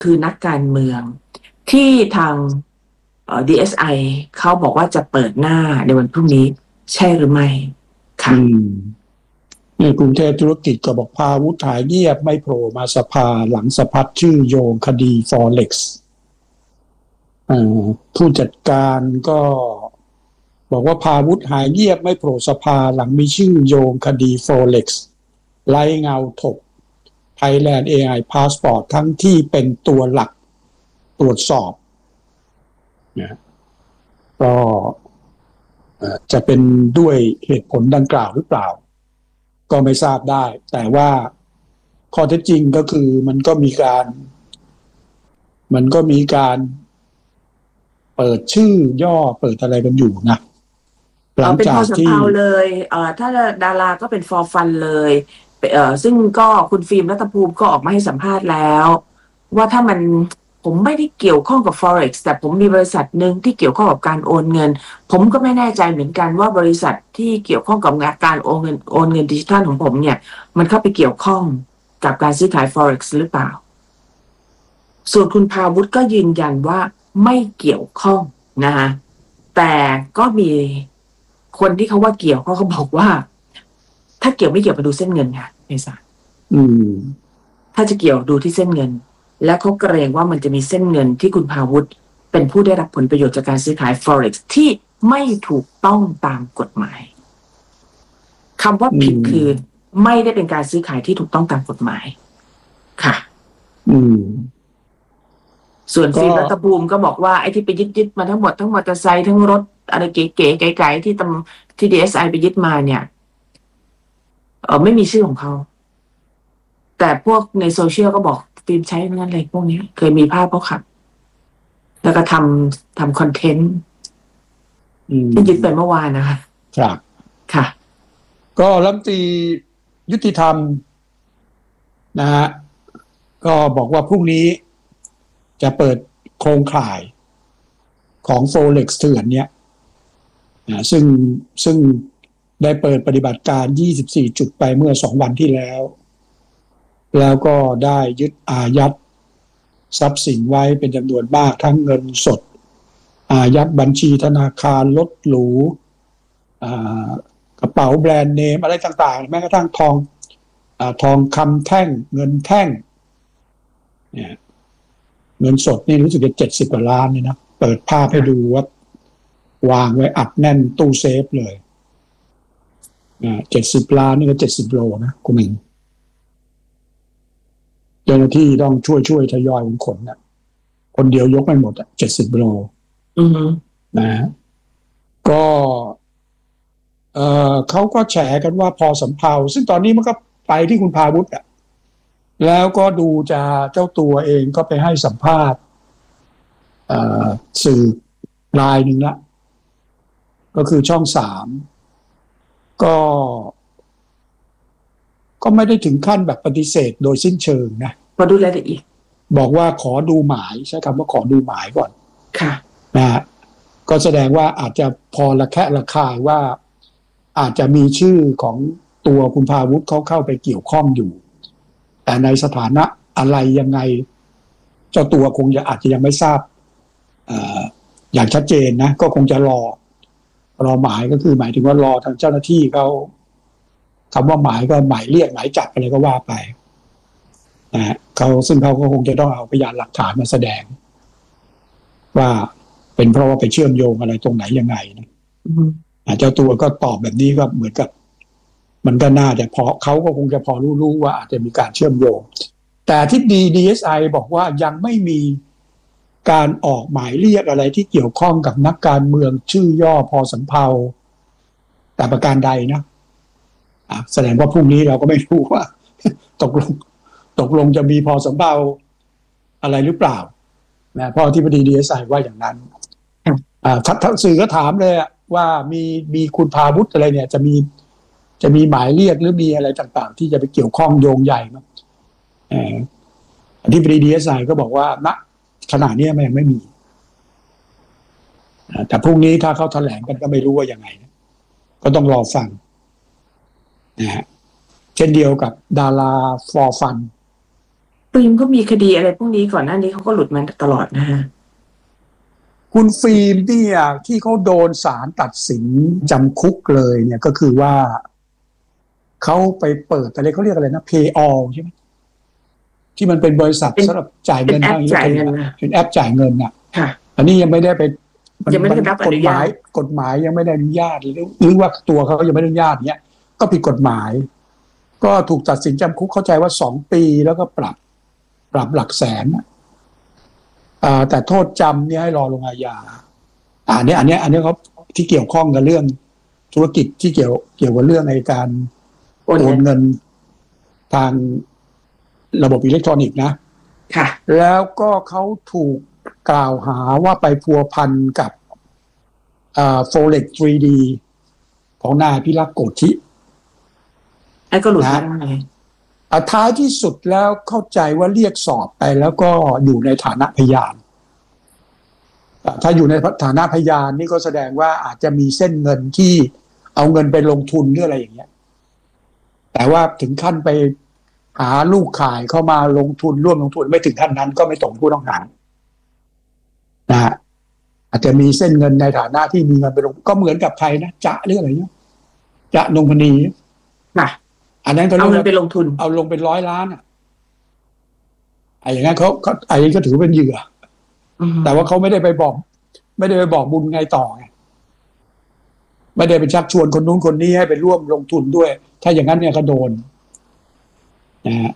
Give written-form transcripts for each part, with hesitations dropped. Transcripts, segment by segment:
คือนักการเมืองที่ทางDSI เขาบอกว่าจะเปิดหน้าในวันพรุ่งนี้ใช่หรือไม่ค่ะในกรุงเทพธุรกิจก็บอกพาวุฒิหายเงียบไม่โผล่มาสภาหลังสะพัดชื่อโยงคดี Forex ผู้จัดการก็บอกว่าพาวุฒิหายเงียบไม่โผล่สภาหลังมีชื่อโยงคดี Forex ไร้เงาถก Thailand AI Passport ทั้งที่เป็นตัวหลักตรวจสอบนะก็จะเป็นด้วยเหตุผลดังกล่าวหรือเปล่าก็ไม่ทราบได้แต่ว่าข้อเท็จจริงก็คือมันก็มีการเปิดชื่อย่อเปิดอะไรกันอยู่นะหลังจากที่เป็นพอสำเภาเลยถ้าดาราก็เป็น for fun เลยซึ่งก็คุณฟิล์มรัตภูมิก็ออกมาให้สัมภาษณ์แล้วว่าถ้าผมไม่ได้เกี่ยวข้องกับ Forex แต่ผมมีบริษัทหนึ่งที่เกี่ยวข้องกับการโอนเงินผมก็ไม่แน่ใจเหมือนกันว่าบริษัทที่เกี่ยวข้องกับการโอนเงินดิจิทัลของผมเนี่ยมันเข้าไปเกี่ยวข้องกับการซื้อขาย Forex หรือเปล่าส่วนคุณภาวุฒิก็ยืนยันว่าไม่เกี่ยวข้องนะคะแต่ก็มีคนที่เขาว่าเกี่ยวเขาบอกว่าถ้าเกี่ยวไม่เกี่ยวไปดูเส้นเงินค่ะไม่ทราบถ้าจะเกี่ยวดูที่เส้นเงินและเขาเกรงว่ามันจะมีเส้นเงินที่คุณภาวุฒิเป็นผู้ได้รับผลประโยชน์จากการซื้อขาย Forex ที่ไม่ถูกต้องตามกฎหมายคำว่าผิดคือไม่ได้เป็นการซื้อขายที่ถูกต้องตามกฎหมายค่ะส่วนฟิล์มรัตภูมิก็บอกว่าไอ้ที่ไปยึดมาทั้งหมดทั้งมอเตอร์ไซค์ทั้งรถอะไรเก๋ๆไกลๆที่ DSI ไปยึดมาเนี่ยไม่มีชื่อของเขาแต่พวกในโซเชียลก็บอกฟิล์มใช้นั่นอะไรพวกนี้เคยมีภาพเขาขับแล้วก็ทำคอนเทนต์ที่ยึดไปเมื่อวานนะคะครับค่ะก็รัฐมนตรียุติธรรมนะฮะก็บอกว่าพรุ่งนี้จะเปิดโครงข่ายของ Forex เถื่อนเนี่ยซึ่งได้เปิดปฏิบัติการ24จุดไปเมื่อ2วันที่แล้วก็ได้ยึดอายัดทรัพย์สินไว้เป็นจำนวนมากทั้งเงินสดอายัดบัญชีธนาคารรถหรูกระเป๋าแบรนด์เนมอะไรต่างๆแม้กระทั่งทองคำแท่งเงินแท่งเนี่ยเงินสดนี่รู้สึกจะ70 กว่าล้านนี่นะเปิดภาพให้ดูว่าวางไว้อัดแน่นตู้เซฟเลย70 ล้านนี่ก็70 โลนะคุณมิงเจ้าหน้าที่ต้องช่วยทยอยขนนะคนเดียวยกไม่หมด70 โลนะก็เขาก็แฉกันว่าพอสำเภาซึ่งตอนนี้มันก็ไปที่คุณภาวุฒิแล้วก็ดูจะเจ้าตัวเองก็ไปให้สัมภาษณ์สื่อรายหนึ่งละก็คือช่อง3ก็ไม่ได้ถึงขั้นแบบปฏิเสธโดยสิ้นเชิงนะมาดูรายละเอียดบอกว่าขอดูหมายใช้คำว่าขอดูหมายก่อนค่ะนะก็แสดงว่าอาจจะพอระแคะระคายว่าอาจจะมีชื่อของตัวคุณภาวุฒิเขาเข้าไปเกี่ยวข้องอยู่แต่ในสถานะอะไรยังไงเจ้าตัวคงอาจจะยังไม่ทราบอย่างชัดเจนนะก็คงจะรอหมายก็คือหมายถึงว่ารอทางเจ้าหน้าที่เขาคำว่าหมายก็หมายเรียกหมายจับอะไรก็ว่าไปนะซึ่งเขาก็คงจะต้องเอาพยานหลักฐานมาแสดงว่าเป็นเพราะว่าไปเชื่อมโยงอะไรตรงไหนยังไงนะเจ้าตัวก็ตอบแบบนี้ก็เหมือนกับมันก็น่าจะพอเขาก็คงจะพอรู้ว่าอาจจะมีการเชื่อมโยงแต่ที่DSI บอกว่ายังไม่มีการออกหมายเรียกอะไรที่เกี่ยวข้องกับนักการเมืองชื่อย่อพอสำเภาแต่ประการใดนะแสดงว่าพรุ่งนี้เราก็ไม่รู้ว่าตกลงจะมีพอสำเภาอะไรหรือเปล่านะเพราะที่บดี DSI ว่าอย่างนั้นสื่อก็ถามเลยว่ามีคุณภาวุฒิอะไรเนี่ยจะมีหมายเรียกหรือมีอะไรต่างๆที่จะไปเกี่ยวข้องโยงใหญ่มั้ยที่บดี DSI ก็บอกว่าณขณะนี้มันยังไม่มีแต่พรุ่งนี้ถ้าเขาแถลงกันก็ไม่รู้ว่ายังไงก็ต้องรอฟังนะฮะเช่นเดียวกับดาราฟอร์ฟันฟิล์มก็มีคดีอะไรพวกนี้ก่อนหน้านี้เขาก็หลุดมาตลอดนะฮะคุณฟิล์มเนี่ยที่เขาโดนศาลตัดสินจำคุกเลยเนี่ยก็คือว่าเขาไปเปิดอะไรเขาเรียกอะไรนะ Pay All ใช่ไหมที่มันเป็นบริษัทสำหรับจ่ายเงินทางอิเล็กทรอนิกส์เป็นแอปจ่ายเงินน่ะอันนี้ยังไม่ได้ไปยังไม่ได้รับอนุญาตกฎหมายยังไม่ได้อนุญาตหรือว่าตัวเขายังไม่ได้อนุญาตเนี้ยก็ผิดกฎหมายก็ถูกตัดสินจำคุกเข้าใจว่า2 ปีแล้วก็ปรับหลักแสนแต่โทษจำเนี่ยให้รอลงอาญาอันนี้เขาที่เกี่ยวข้องกับเรื่องธุรกิจที่เกี่ยวกับเรื่องในการโอนเงินทางระบบอิเล็กทรอนิกส์นะค่ะแล้วก็เขาถูกกล่าวหาว่าไปพัวพันกับForex 3D ของนายพิรักษ์โกธิไอ้ก็หลุดมาได้ท้ายที่สุดแล้วเข้าใจว่าเรียกสอบไปแล้วก็อยู่ในฐานะพยานถ้าอยู่ในฐานะพยานนี่ก็แสดงว่าอาจจะมีเส้นเงินที่เอาเงินไปลงทุนหรืออะไรอย่างเงี้ยแต่ว่าถึงขั้นไปหาลูกขายเข้ามาลงทุนร่วมลงทุนไม่ถึงขั้นนั้นก็ไม่ตกผู้ต้องหานะฮะอาจจะมีเส้นเงินในฐานะที่มีเงินไปลงก็เหมือนกับใครนะจะเรื่องอะไรเนี้ยจะนงพนีอันนั้นก็เอาเงินไปลงทุนเอาลงเป็น100 ล้านอย่างนั้นเขาอันนี้ก็ถือเป็นเหยื่อแต่ว่าเขาไม่ได้ไปบอกบุญไงต่อไงไม่ได้ไปชักชวนคนนู้นคนนี้ให้ไปร่วมลงทุนด้วยถ้าอย่างนั้นเนี่ยก็โดนนะฮะ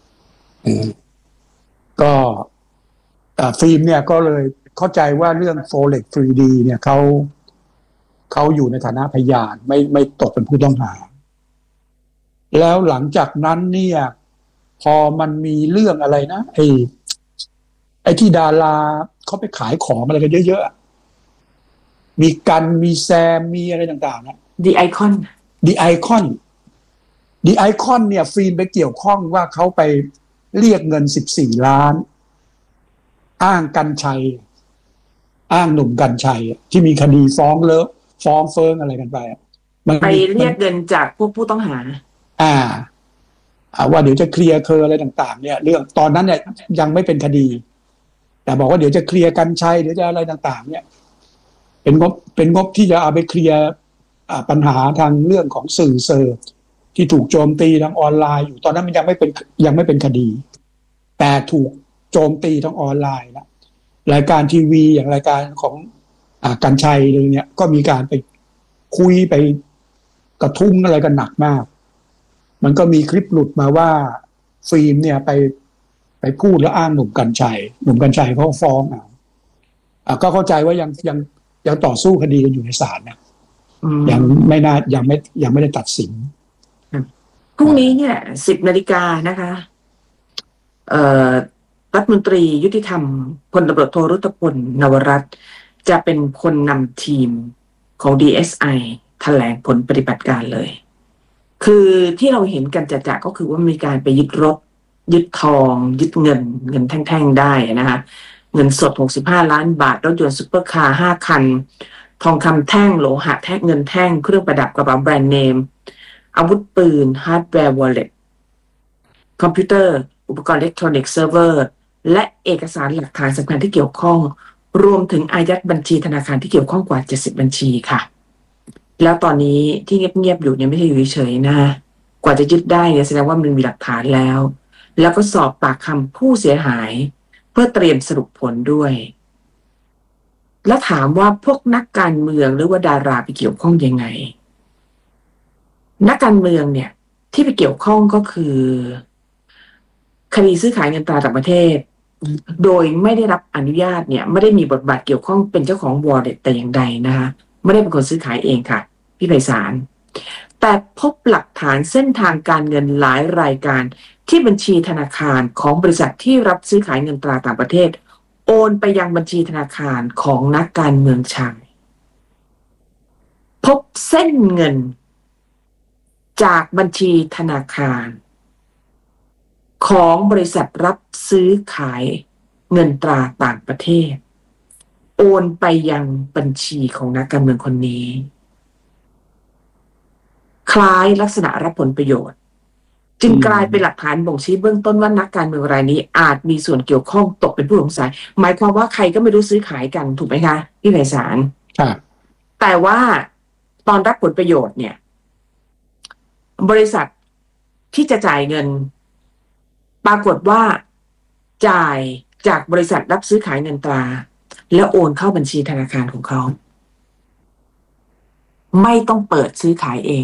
ก็ฟิล์มเนี่ยก็เลยเข้าใจว่าเรื่อง Forex 3D เนี่ยเขาอยู่ในฐานะพยานไม่ตกเป็นผู้ต้องหาแล้วหลังจากนั้นเนี่ยพอมันมีเรื่องอะไรนะไอ้ที่ดาราเขาไปขายของอะไรกันเยอะๆมีกันมีแซมมีอะไรต่างๆนะ The Icon เนี่ยฟิล์มไปเกี่ยวข้องว่าเขาไปเรียกเงิน14 ล้านอ้างกันชัยอ้างหนุ่มกันชัยที่มีคดีฟ้องเฟิงอะไรกันไปไปเรียกเงินจากพวกผู้ต้องหาว่าเดี๋ยวจะเคลียร์อะไรต่างๆเนี่ยเรื่องตอนนั้นเนี่ยยังไม่เป็นคดีแต่บอกว่าเดี๋ยวจะเคลียร์กันชัยเดี๋ยวจะอะไรต่างๆเนี่ยเป็นงบที่จะเอาไปเคลียร์ปัญหาทางเรื่องของสื่อเซอร์ที่ถูกโจมตีทางออนไลน์อยู่ตอนนั้นมันยังไม่เป็นคดีแต่ถูกโจมตีทางออนไลน์นะรายการทีวีอย่างรายการของกันชัยอะไรเนี่ยก็มีการไปคุยไปกระทุ้งอะไรกันหนักมากมันก็มีคลิปหลุดมาว่าฟิล์มเนี่ยไปพูดแล้วอ้างหนุ่มกัญชัยเขาฟ้องก็เข้าใจว่ายังต่อสู้คดีกันอยู่ในศาลนะยังไม่ได้ตัดสินพรุ่งนี้เนี่ย10 นาฬิกานะคะรัฐมนตรียุติธรรมพลตำรวจโทรุตพลนวรัตน์จะเป็นคนนำทีมของ DSI แถลงผลปฏิบัติการเลยคือที่เราเห็นกันจะก็คือว่ามีการไปยึดรถยึดทองยึดเงินแท่งๆได้นะคะเงินสด65 ล้านบาทรถยนต์ซุปเปอร์คาร์5 คันทองคำแท่งโลหะแท่งเงินแท่งเครื่องประดับกระเป๋าแบรนด์เนมอาวุธปืนฮาร์ดแวร์วอลเล็ตคอมพิวเตอร์อุปกรณ์อิเล็กทรอนิกส์เซิร์ฟเวอร์และเอกสารหลักฐานสำคัญที่เกี่ยวข้องรวมถึงอายัดบัญชีธนาคารที่เกี่ยวข้องกว่า70 บัญชีค่ะแล้วตอนนี้ที่เงียบๆอยู่เนี่ยไม่ใช่อยู่เฉยๆนะกว่าจะยึดได้เนี่ยแสดงว่ามันมีหลักฐานแล้วก็สอบปากคำผู้เสียหายเพื่อเตรียมสรุปผลด้วยแล้วถามว่าพวกนักการเมืองหรือว่าดาราไปเกี่ยวข้องยังไงนักการเมืองเนี่ยที่ไปเกี่ยวข้องก็คือคดีซื้อขายเงินตราต่างประเทศโดยไม่ได้รับอนุญาตเนี่ยไม่ได้มีบทบาทเกี่ยวข้องเป็นเจ้าของวอลเล็ตแต่อย่างใดนะคะไม่ได้เป็นคนซื้อขายเองค่ะพี่ไพศาลแต่พบหลักฐานเส้นทางการเงินหลายรายการที่บัญชีธนาคารของบริษัทที่รับซื้อขายเงินตราต่างประเทศโอนไปยังบัญชีธนาคารของนักการเมืองชายพบเส้นเงินจากบัญชีธนาคารของบริษัทรับซื้อขายเงินตราต่างประเทศโอนไปยังบัญชีของนักการเมืองคนนี้คล้ายลักษณะรับผลประโยชน์จึงกลายเป็นหลักฐานบ่งชี้เบื้องต้นว่านักการเมืองรายนี้อาจมีส่วนเกี่ยวข้องตกเป็นผู้สงสัยหมายความว่าใครก็ไม่รู้ซื้อขายกันถูกไหมคะพี่ไพศาลแต่ว่าตอนรับผลประโยชน์เนี่ยบริษัทที่จะจ่ายเงินปรากฏว่าจ่ายจากบริษัทรับซื้อขายเงินตราแล้วโอนเข้าบัญชีธนาคารของเขาไม่ต้องเปิดซื้อขายเอง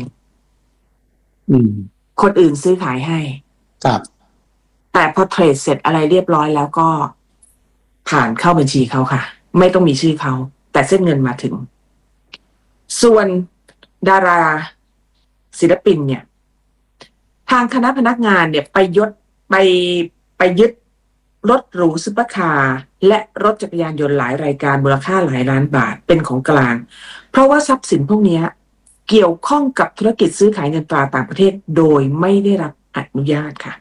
คนอื่นซื้อขายให้ครับแต่พอเทรดเสร็จอะไรเรียบร้อยแล้วก็ผ่านเข้าบัญชีเขาค่ะไม่ต้องมีชื่อเขาแต่เส้นเงินมาถึงส่วนดาราศิลปินเนี่ยทางคณะพนักงานเนี่ยไปยึดรถหรูซุปเปอร์คาร์และรถจักรยานยนต์หลายรายการมูลค่าหลายล้านบาทเป็นของกลางเพราะว่าทรัพย์สินพวกนี้เกี่ยวข้องกับธุรกิจซื้อขายเงินตราต่างประเทศโดยไม่ได้รับอนุญาตค่ะ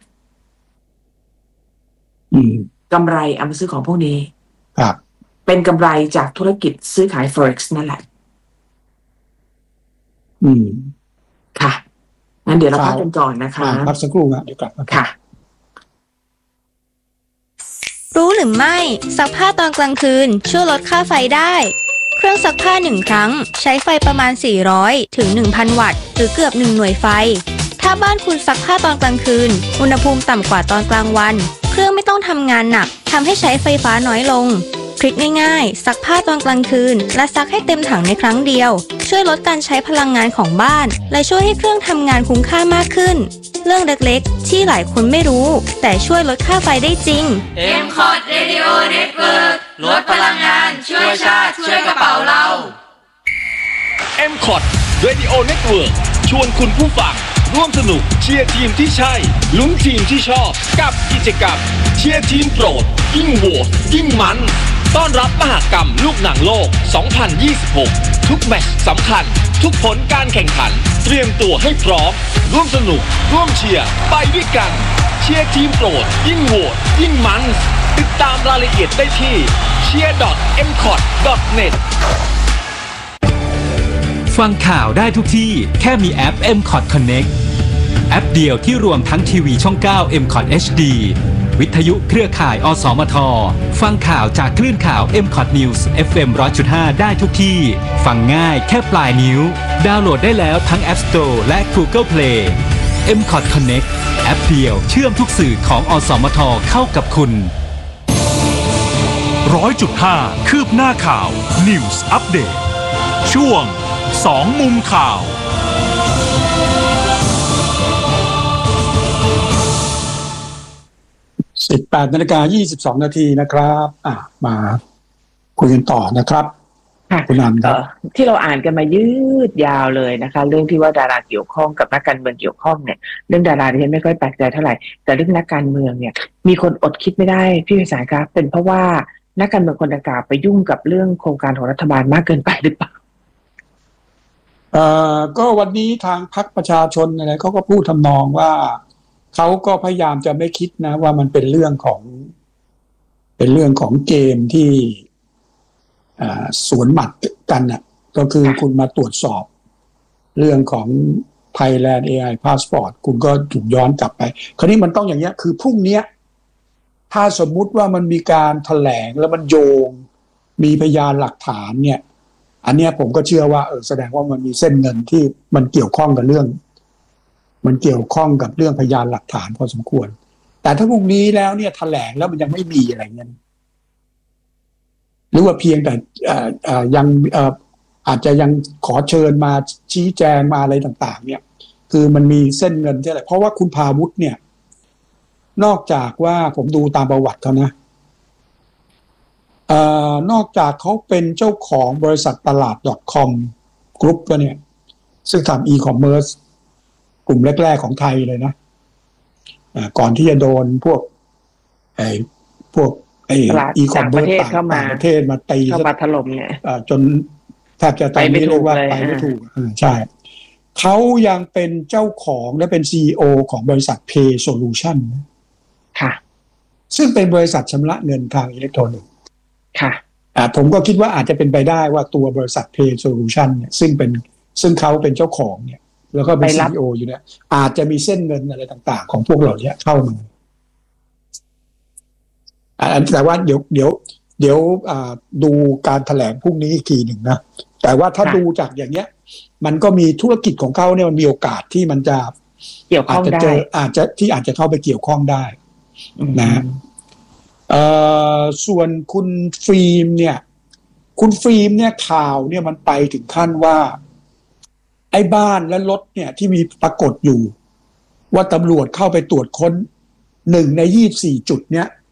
กำไรเอามาซื้อของพวกนี้เป็นกำไรจากธุรกิจซื้อขาย Forex นั่นแหละค่ะงั้นเดี๋ยวเราพักกันก่อนนะคะพักสักครู่นะเดี๋ยวกลับมาค่ะรู้หรือไม่ซักผ้าตอนกลางคืนช่วยลดค่าไฟได้เครื่องซักผ้า1ครั้งใช้ไฟประมาณ400ถึง 1,000 วัตต์หรือเกือบ1หน่วยไฟถ้าบ้านคุณซักผ้าตอนกลางคืนอุณหภูมิต่ำกว่าตอนกลางวันเครื่องไม่ต้องทำงานหนักทำให้ใช้ไฟฟ้าน้อยลงทริคง่ายๆซักผ้าตอนกลางคืนและซักให้เต็มถังในครั้งเดียวช่วยลดการใช้พลังงานของบ้านและช่วยให้เครื่องทำงานคุ้มค่ามากขึ้นเรื่องเล็กๆที่หลายคนไม่รู้แต่ช่วยลดค่าไฟได้จริง MCOT Radio Network ลดพลังงานช่วยชาติช่วยกระเป๋าเรา MCOT Radio Network ชวนคุณผู้ฟังร่วมสนุกเชียร์ทีมที่ใช่ลุ้นทีมที่ชอบกับกิจกรรมเชียร์ทีมโปรดยิ่งโหวตยิ่งมันต้อนรับมหกรรมลูกหนังโลก 2026 ทุกแมตช์สำคัญทุกผลการแข่งขันเตรียมตัวให้พร้อมร่วมสนุกร่วมเชียร์ไปด้วยกันเชียร์ทีมโปรดยิ่งโหวตยิ่งมันติดตามรายละเอียดได้ที่ cheer.mcot.net ฟังข่าวได้ทุกที่แค่มีแอป MCOT Connect แอปเดียวที่รวมทั้งทีวีช่อง 9 MCOT HD วิทยุเครือข่ายอสมทฟังข่าวจากคลื่นข่าว MCOT News FM 100.5 ได้ทุกที่ฟังง่ายแค่ปลายนิ้วดาวน์โหลดได้แล้วทั้ง App Store และ Google Play MCOT Connect แอปเดียวเชื่อมทุกสื่อของอสมทเข้ากับคุณ 100.5 คืบหน้าข่าว News Update ช่วง2มุมข่าว 18:22 น.นะครับมาคุยกันต่อนะครับคุณนันท์ที่เราอ่านกันมายืดยาวเลยนะคะเรื่องที่ว่าดาราเกี่ยวข้องกับนักการเมืองเกี่ยวข้องเนี่ยเรื่องดาราที่ฉันไม่ค่อยแปลกใจเท่าไหร่แต่เรื่องนักการเมืองเนี่ยมีคนอดคิดไม่ได้พี่วิสาหครับเป็นเพราะว่านักการเมืองคนดังกล่าวไปยุ่งกับเรื่องโครงการของรัฐบาลมากเกินไปหรือเปล่าก็วันนี้ทางพรรคประชาชนอะไรเขาก็พูดทำนองว่าเขาก็พยายามจะไม่คิดนะว่ามันเป็นเรื่องของเกมที่สวนหมัดกันน่ะก็คือคุณมาตรวจสอบเรื่องของ Thailand AI Passport คุณก็ถูกย้อนกลับไปคราวนี้มันต้องอย่างเงี้ยคือพรุ่งนี้ถ้าสมมุติว่ามันมีการแถลงแล้วมันโยงมีพยานหลักฐานเนี่ยอันเนี้ยผมก็เชื่อว่าแสดงว่ามันมีเส้นเงินที่มันเกี่ยวข้องกับเรื่องพยานหลักฐานพอสมควรแต่ถ้าพรุ่งนี้แล้วเนี่ยแถลงแล้วมันยังไม่มีอะไรเงี้ยหรือว่าเพียงแต่ยังอาจจะยังขอเชิญมาชี้แจงมาอะไรต่างๆเนี่ยคือมันมีเส้นเงินที่อะไรเพราะว่าคุณพาวุฒิเนี่ยนอกจากว่าผมดูตามประวัติเขานะนอกจากเขาเป็นเจ้าของบริษัทตลาด .com กรุ๊ปก็เนี่ยซึ่งทำ e-commerce กลุ่มแรกๆของไทยเลยนะก่อนที่จะโดนพวก e-commerce ต่างประเทศมาตีเข้ามาถล่มเนี่ยจนแทบจะตอนนี้เรียกว่าไปไม่ถูกใช่เขายังเป็นเจ้าของและเป็น CEO ของบริษัท Pay Solution ค่ะซึ่งเป็นบริษัทชำระเงินทางอิเล็กทรอนิกส์ค่ะผมก็คิดว่าอาจจะเป็นไปได้ว่าตัวบริษัท Pay Solution เนี่ยซึ่งเขาเป็นเจ้าของเนี่ยแล้วก็เป็นไปรับ CEO อยู่เนี่ยอาจจะมีเส้นเงินอะไรต่างๆของพวกเราเนี่ยเข้ามาอันแต่ว่าเดี๋ยวดูการแถลงพรุ่งนี้อีกทีหนึ่งนะแต่ว่าถ้าดูจากอย่างเนี้ยมันก็มีธุรกิจของเขาเนี่ยมันมีโอกาสที่มันจะเกี่ยวข้องได้อาจจะเข้าไปเกี่ยวข้องได้นะส่วนคุณฟิล์มเนี่ยข่าวเนี่ยมันไปถึงขั้นว่าไอ้บ้านและรถเนี่ยที่มีปรากฏอยู่ว่าตำรวจเข้าไปตรวจค้น1 ใน 24 จุดเนี่ย